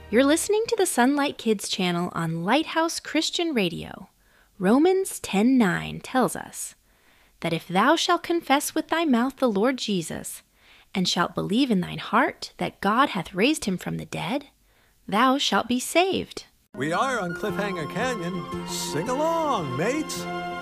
You're listening to the Sunlight Kids channel on Lighthouse Christian Radio. Romans 10:9 tells us that if thou shalt confess with thy mouth the Lord Jesus, and shalt believe in thine heart that God hath raised him from the dead, thou shalt be saved. We are on Cliffhanger Canyon. Sing along, mates.